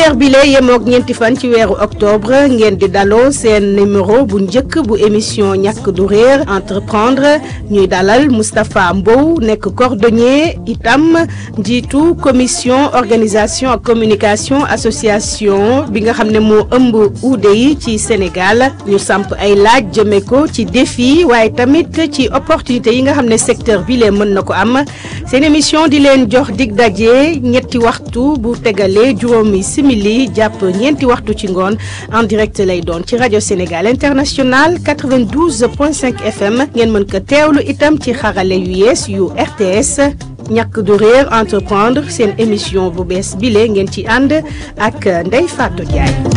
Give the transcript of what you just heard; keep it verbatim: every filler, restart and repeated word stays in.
dibeer bi la yemook ñeenti fan ci weeru octobre ngeen di daloo seen numéro bu njëkk bu émission ñàkk du réer entreprendre ñuy dalal Moustapha Mbow nekk cordonnier itam njiitu commission organisation ak communication association bi nga xam ne moo ëmb uude yi ci Sénégal ñu samp ay laaj jëme ko ci défi waaye tamit ci opportunité yi nga xam ne secteur bi lee mën na ko am seen émission di leen jox dig daje ñetti waxtu bu tegalee juróomi simili jàpp ñeenti waxtu ci ngoon en direct lay doon ci rajo Sénégal International quatre-vingt-douze point cinq F M ngeen mën ko teewlu itam ci xarale yu yees yu R T S ñàkk du réer entreprendre seen émission bu bees bile ngeen ci ànd ak Ndeye Fatou Ndiaye.